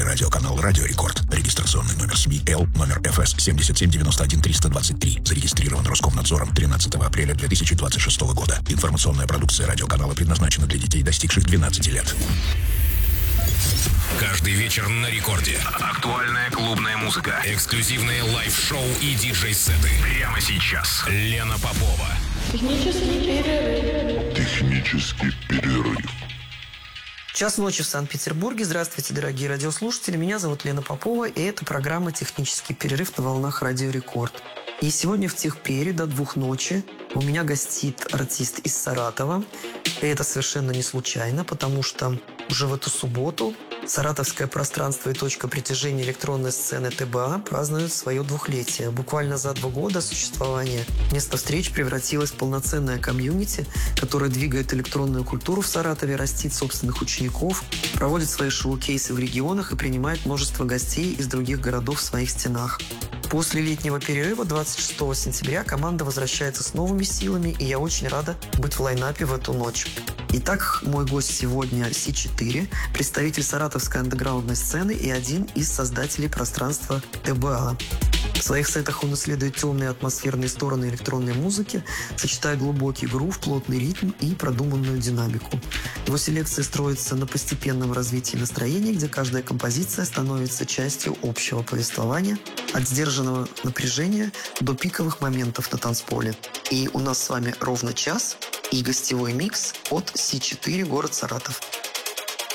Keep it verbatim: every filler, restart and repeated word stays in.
Первый радиоканал «Радио Рекорд». Регистрационный номер СМИ Л, номер эф эс семь семь девять один три два три. Зарегистрирован Роскомнадзором тринадцатого апреля две тысячи двадцать шестого года. Информационная продукция радиоканала предназначена для детей, достигших двенадцати лет. Каждый вечер на рекорде. Актуальная клубная музыка, эксклюзивные лайв-шоу и диджей-сеты. Прямо сейчас. Лена Попова. Технический перерыв. Технический перерыв. Час ночи в Санкт-Петербурге. Здравствуйте, дорогие радиослушатели. Меня зовут Лена Попова, и это программа «Технический перерыв» на волнах Радио Рекорд. И сегодня в техпере до двух ночи у меня гостит артист из Саратова. И это совершенно не случайно, потому что уже в эту субботу саратовское пространство и точка притяжения электронной сцены ТБА празднуют свое двухлетие. Буквально за два года существования место встреч превратилось в полноценное комьюнити, которое двигает электронную культуру в Саратове, растит собственных учеников, проводит свои шоу-кейсы в регионах и принимает множество гостей из других городов в своих стенах. После летнего перерыва двадцать шестого сентября команда возвращается с новыми силами, и я очень рада быть в лайнапе в эту ночь. Итак, мой гость сегодня Си четыре, представитель саратовской андеграундной сцены и один из создателей пространства ТБА. В своих сетах он исследует темные атмосферные стороны электронной музыки, сочетая глубокий грув, плотный ритм и продуманную динамику. Его селекция строится на постепенном развитии настроения, где каждая композиция становится частью общего повествования, от сдержанного напряжения до пиковых моментов на танцполе. И у нас с вами ровно час и гостевой микс от Си четыре, город Саратов.